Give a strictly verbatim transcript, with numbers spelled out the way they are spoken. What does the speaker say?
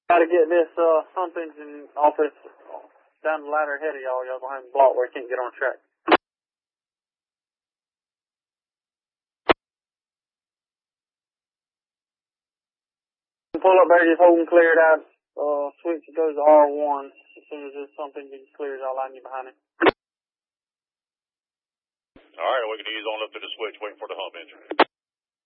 Got to get this uh, hump engine off this down the ladder ahead of y'all. Y'all behind the block where you can't get on track. Pull up there, just hold and clear it out. Uh, switch it goes to R one. As soon as this hump engine clears, I'll line you behind it. All right, we can ease on up to the switch, waiting for the hump engine.